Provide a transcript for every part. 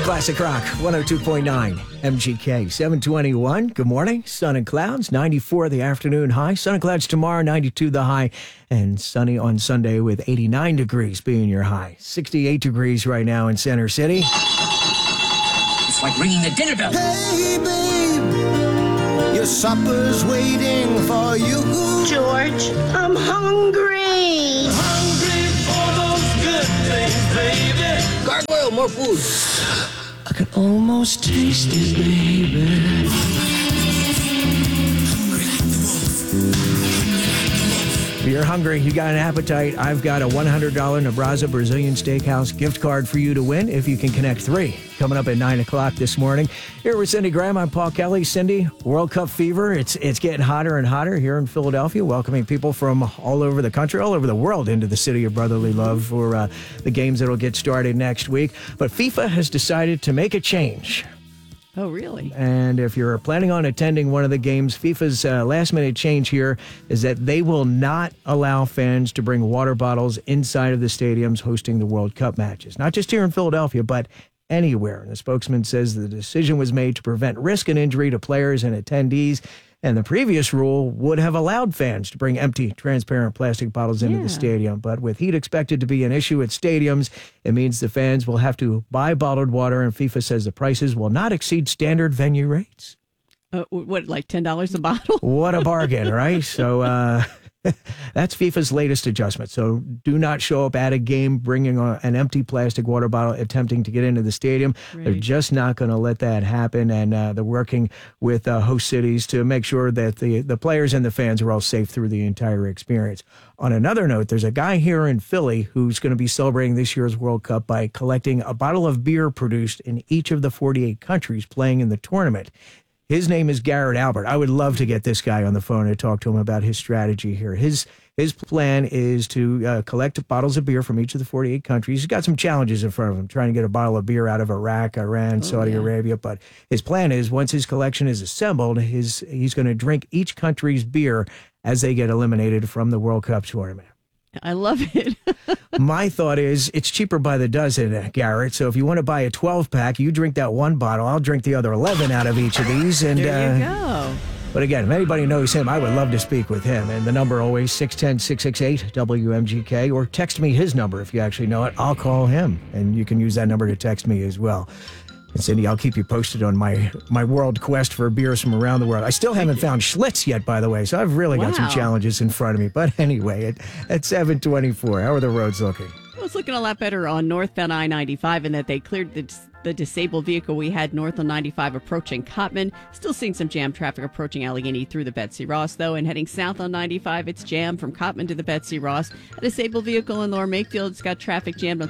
Classic Rock 102.9 MGK 721. Good morning. Sun and clouds, 94 the afternoon high. Sun and clouds tomorrow, 92 the high. And sunny on Sunday with 89 degrees being your high. 68 degrees right now in Center City. It's like ringing the dinner bell. Hey, babe, your supper's waiting for you. George, I'm hungry. Hungry for those good things, baby. Gargoyle, more food. I can almost taste it, baby. If you're hungry, you got an appetite, I've got a $100 Nebraza Brazilian Steakhouse gift card for you to win if you can connect 3. Coming up at 9 o'clock this morning. Here with Cindy Graham, I'm Paul Kelly. Cindy, World Cup fever. It's getting hotter and hotter here in Philadelphia, welcoming people from all over the country, all over the world into the city of brotherly love for the games that will get started next week. But FIFA has decided to make a change. Oh, really? And if you're planning on attending one of the games, FIFA's last-minute change here is that they will not allow fans to bring water bottles inside of the stadiums hosting the World Cup matches. Not just here in Philadelphia, but anywhere. And the spokesman says the decision was made to prevent risk and injury to players and attendees. And the previous rule would have allowed fans to bring empty, transparent plastic bottles into the stadium. But with heat expected to be an issue at stadiums, it means the fans will have to buy bottled water, and FIFA says the prices will not exceed standard venue rates. What, like $10 a bottle? What a bargain, right? So that's FIFA's latest adjustment. So do not show up at a game bringing an empty plastic water bottle attempting to get into the stadium. Right. They're just not going to let that happen. And they're working with host cities to make sure that the players and the fans are all safe through the entire experience. On another note, there's a guy here in Philly who's going to be celebrating this year's World Cup by collecting a bottle of beer produced in each of the 48 countries playing in the tournament. His name is Garrett Albert. I would love to get this guy on the phone and talk to him about his strategy here. His plan is to collect bottles of beer from each of the 48 countries. He's got some challenges in front of him, trying to get a bottle of beer out of Iraq, Iran, Saudi Arabia. But his plan is, once his collection is assembled, he's going to drink each country's beer as they get eliminated from the World Cup tournament. I love it. My thought is it's cheaper by the dozen, Garrett. So if you want to buy a 12-pack, you drink that one bottle. I'll drink the other 11 out of each of these. And there you go. But again, if anybody knows him, I would love to speak with him. And the number always 610-668-WMGK, or text me his number if you actually know it. I'll call him, and you can use that number to text me as well. And Cindy, I'll keep you posted on my world quest for beers from around the world. I still haven't found Schlitz yet, by the way, so I've really got some challenges in front of me. But anyway, at 7:24, how are the roads looking? Well, it's looking a lot better on northbound I-95 in that they cleared the disabled vehicle we had north on 95 approaching Cottman. Still seeing some jam traffic approaching Allegheny through the Betsy Ross, though, and heading south on 95, it's jammed from Cottman to the Betsy Ross. A disabled vehicle in Lower Makefield's got traffic jammed on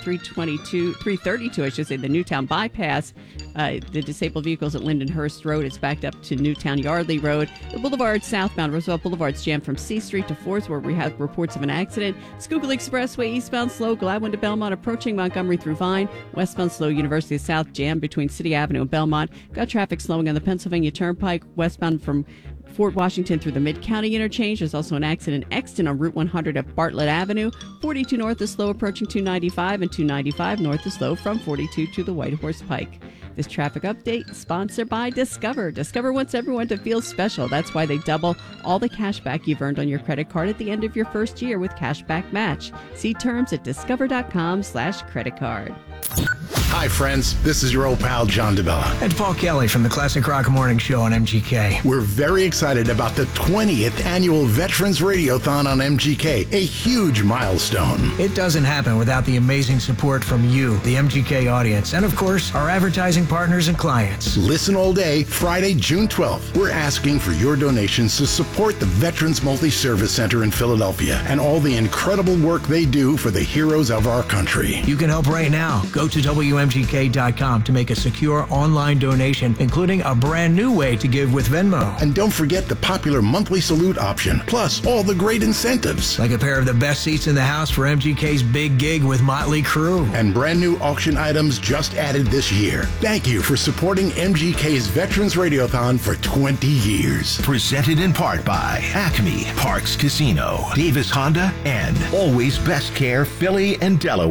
332, I should say, the Newtown bypass. The disabled vehicles at Lindenhurst Road, it's backed up to Newtown Yardley Road. The boulevard southbound, Roosevelt Boulevard's jammed from C Street to 4th, where we have reports of an accident. Schuylkill Expressway eastbound slow, Gladwin to Belmont approaching Montgomery through Vine. Westbound slow, University of South jammed between City Avenue and Belmont. Got traffic slowing on the Pennsylvania Turnpike westbound from Fort Washington through the Mid-County interchange. There's also an accident in Exton on Route 100 at Bartlett Avenue. 42 north is slow approaching 295, and 295 north is slow from 42 to the White Horse Pike. This traffic update sponsored by Discover. Discover wants everyone to feel special. That's why they double all the cash back you've earned on your credit card at the end of your first year with Cashback Match. See terms at discover.com/credit card. Hi, friends. This is your old pal, John DeBella. And Paul Kelly from the Classic Rock Morning Show on MGK. We're very excited about the 20th annual Veterans Radiothon on MGK, a huge milestone. It doesn't happen without the amazing support from you, the MGK audience, and of course, our advertising partners and clients. Listen all day, Friday, June 12th. We're asking for your donations to support the Veterans Multi-Service Center in Philadelphia and all the incredible work they do for the heroes of our country. You can help right now. Go to WMGK.com to make a secure online donation, including a brand new way to give with Venmo. And don't forget the popular monthly salute option, plus all the great incentives. Like a pair of the best seats in the house for MGK's big gig with Motley Crue. And brand new auction items just added this year. Thank you for supporting MGK's Veterans Radiothon for 20 years. Presented in part by Acme, Parks Casino, Davis Honda, and Always Best Care Philly and Delaware.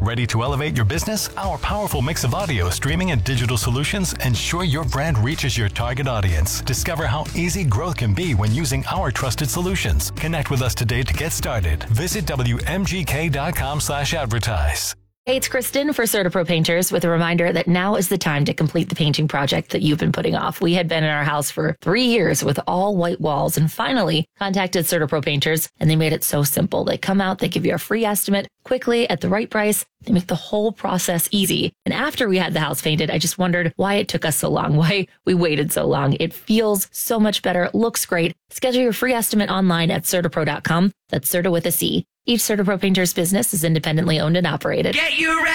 Ready to elevate your business? Our powerful mix of audio, streaming, and digital solutions ensure your brand reaches your target audience. Discover how easy growth can be when using our trusted solutions. Connect with us today to get started. Visit WMGK.com/advertise. Hey, it's Kristen for CertaPro Painters with a reminder that now is the time to complete the painting project that you've been putting off. We had been in our house for 3 years with all white walls and finally contacted CertaPro Painters, and they made it so simple. They come out, they give you a free estimate quickly at the right price. They make the whole process easy. And after we had the house painted, I just wondered why it took us so long, why we waited so long. It feels so much better. It looks great. Schedule your free estimate online at CertaPro.com. That's Certa with a C. Each CertaPro Painters business is independently owned and operated. Get you ready!